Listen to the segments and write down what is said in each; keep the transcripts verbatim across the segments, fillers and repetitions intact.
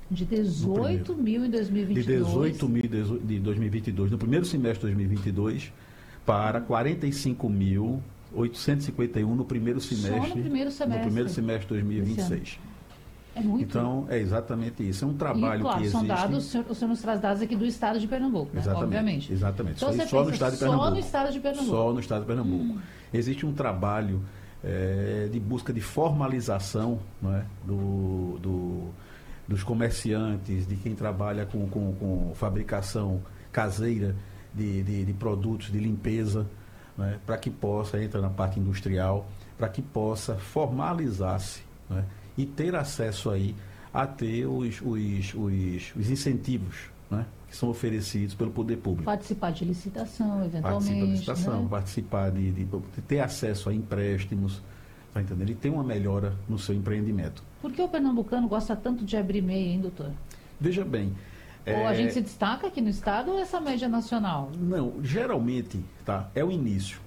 De dezoito mil em dois mil e vinte e dois. De dezoito mil de dois mil e vinte e dois, no primeiro semestre de dois mil e vinte e dois, para quarenta e cinco mil oitocentos e cinquenta e um no primeiro semestre. Só no primeiro semestre. No primeiro semestre de dois mil e vinte e seis. É muito. Então, é exatamente isso. É um trabalho e, claro, que são existe... dados, o senhor, o senhor nos traz dados aqui do estado de Pernambuco, né? Exatamente, Obviamente. Exatamente. Então, só, você só no pensa estado de Pernambuco. Só no estado de Pernambuco. Só no estado de Pernambuco. Hum. Existe um trabalho é, de busca de formalização, não é? do... do dos comerciantes, de quem trabalha com, com, com fabricação caseira de, de, de produtos de limpeza, né, para que possa entrar na parte industrial, para que possa formalizar-se, né, e ter acesso aí a ter os, os, os, os incentivos, né, que são oferecidos pelo poder público. Participar de licitação, eventualmente. Participar de licitação, né? participar de, de, de ter acesso a empréstimos, tá entendendo? Ele tem uma melhora no seu empreendimento. Por que o pernambucano gosta tanto de abrir M E I, hein, doutor? Veja bem... Ou é... a gente se destaca aqui no estado ou essa média nacional? Não, geralmente, tá, é o início.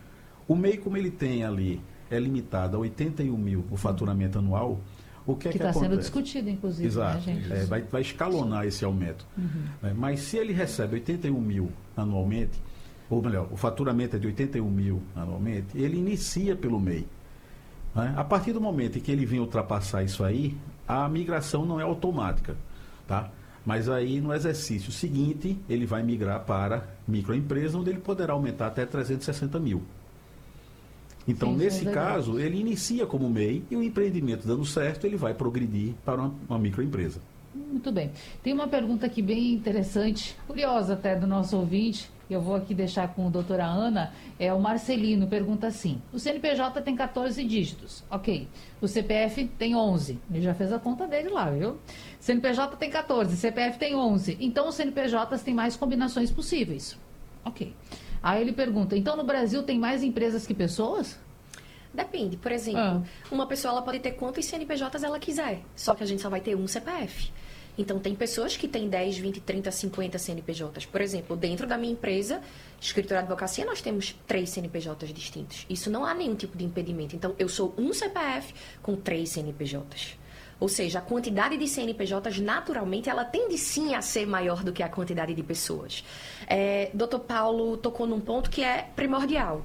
O M E I, como ele tem ali, é limitado a oitenta e um mil o faturamento anual, o que é que, que está acontece? sendo discutido, inclusive, Exato, né, gente? É, vai, vai escalonar esse aumento. Uhum. Né? Mas se ele recebe oitenta e um mil anualmente, ou melhor, o faturamento é de oitenta e um mil anualmente, ele inicia pelo M E I. Né? A partir do momento em que ele vem ultrapassar isso aí, a migração não é automática, tá? Mas aí no exercício seguinte, ele vai migrar para microempresa, onde ele poderá aumentar até trezentos e sessenta mil. Então, sim, nesse caso, ele inicia como M E I e o empreendimento dando certo, ele vai progredir para uma, uma microempresa. Muito bem. Tem uma pergunta aqui bem interessante, curiosa até do nosso ouvinte, eu vou aqui deixar com a doutora Ana. É, o Marcelino pergunta assim: o C N P J tem quatorze dígitos, ok. O C P F tem onze. Ele já fez a conta dele lá, viu? C N P J tem quatorze, C P F tem onze. Então, os C N P Js têm mais combinações possíveis. Ok. Aí ele pergunta: então no Brasil tem mais empresas que pessoas? Depende. Por exemplo, ah. uma pessoa ela pode ter quantos C N P Js ela quiser, só que a gente só vai ter um C P F. Então, tem pessoas que têm dez, vinte, trinta, cinquenta C N P Js. Por exemplo, dentro da minha empresa, escritura de advocacia, nós temos três C N P Js distintos. Isso não há nenhum tipo de impedimento. Então, eu sou um C P F com três C N P Js. Ou seja, a quantidade de C N P Js, naturalmente, ela tende sim a ser maior do que a quantidade de pessoas. É, doutor Paulo tocou num ponto que é primordial.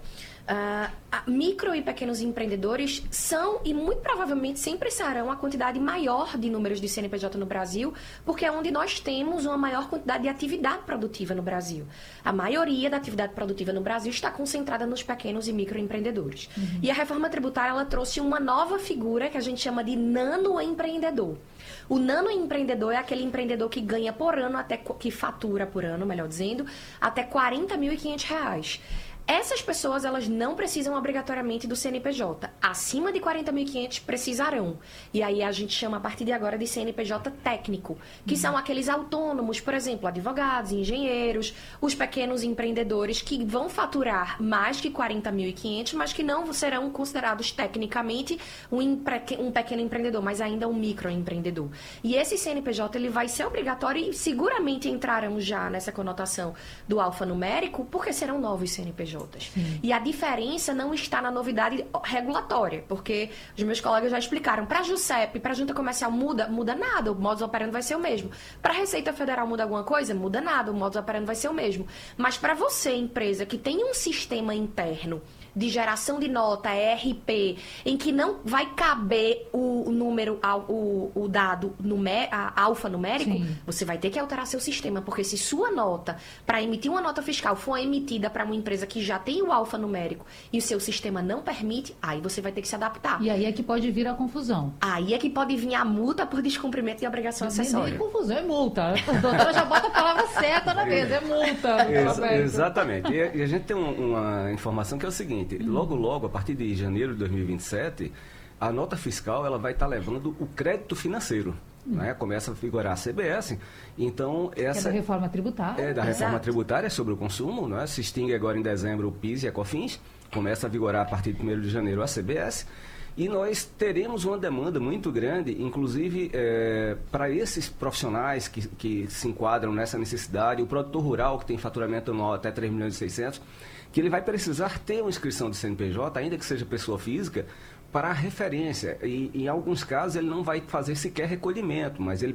Uh, micro e pequenos empreendedores são e muito provavelmente sempre serão a quantidade maior de números de C N P J no Brasil, porque é onde nós temos uma maior quantidade de atividade produtiva no Brasil. A maioria da atividade produtiva no Brasil está concentrada nos pequenos e microempreendedores. Uhum. E a reforma tributária ela trouxe uma nova figura que a gente chama de nanoempreendedor. O nanoempreendedor é aquele empreendedor que ganha por ano, até que fatura por ano, melhor dizendo, até quarenta mil e quinhentos reais. Essas pessoas, elas não precisam obrigatoriamente do C N P J. Acima de quarenta mil e quinhentos precisarão. E aí a gente chama a partir de agora de C N P J técnico, que uhum. são aqueles autônomos, por exemplo, advogados, engenheiros, os pequenos empreendedores que vão faturar mais que quarenta mil e quinhentos, mas que não serão considerados tecnicamente um, empre... um pequeno empreendedor, mas ainda um microempreendedor. E esse C N P J ele vai ser obrigatório e seguramente entrarão já nessa conotação do alfanumérico, porque serão novos C N P J. Sim. E a diferença não está na novidade regulatória, porque os meus colegas já explicaram. Para a JUSEP, para a Junta Comercial, muda? Muda nada, o modus operandi vai ser o mesmo. Para a Receita Federal, muda alguma coisa? Muda nada, o modus operandi vai ser o mesmo. Mas para você, empresa, que tem um sistema interno de geração de nota, E R P, em que não vai caber o número, o, o dado numé, a, alfanumérico, sim, você vai ter que alterar seu sistema, porque se sua nota, para emitir uma nota fiscal, for emitida para uma empresa que já tem o alfanumérico e o seu sistema não permite, aí você vai ter que se adaptar. E aí é que pode vir a confusão. Aí é que pode vir a multa por descumprimento de obrigação acessória. Nem confusão, é multa. A doutora já bota a palavra certa na mesa, é multa. Ex exatamente. E a gente tem um, uma informação que é o seguinte, logo, logo, a partir de janeiro de dois mil e vinte e sete, a nota fiscal ela vai estar levando o crédito financeiro. Hum. Né? Começa a vigorar a C B S. Então, essa é da reforma tributária. É da Exato. reforma tributária sobre o consumo. Né? Se extingue agora em dezembro o PIS e a COFINS. Começa a vigorar a partir de primeiro de janeiro a C B S. E nós teremos uma demanda muito grande, inclusive é, para esses profissionais que, que se enquadram nessa necessidade, o produtor rural que tem faturamento anual até três milhões e seiscentos, que ele vai precisar ter uma inscrição de C N P J, ainda que seja pessoa física, para referência. E em alguns casos ele não vai fazer sequer recolhimento, mas ele